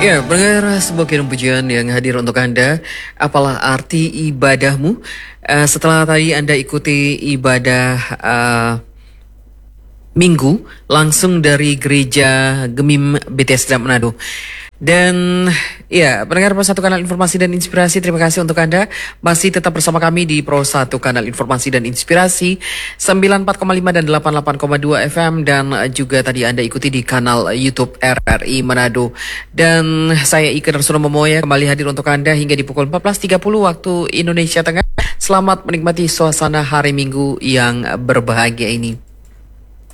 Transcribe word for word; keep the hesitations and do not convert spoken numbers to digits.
Ya, pendengar, sebuah kirim pujian yang hadir untuk Anda. Apalah arti ibadahmu? Eh, setelah tadi Anda ikuti ibadah eh, Minggu langsung dari gereja Gemim B T S Manado. Dan ya, pendengar Pro satu Kanal Informasi dan Inspirasi, terima kasih untuk Anda masih tetap bersama kami di Pro satu Kanal Informasi dan Inspirasi sembilan puluh empat koma lima dan delapan puluh delapan koma dua F M, dan juga tadi Anda ikuti di kanal YouTube R R I Manado. Dan saya Ika Darsono Momoya kembali hadir untuk Anda hingga di pukul empat belas tiga puluh waktu Indonesia Tengah. Selamat menikmati suasana hari Minggu yang berbahagia ini.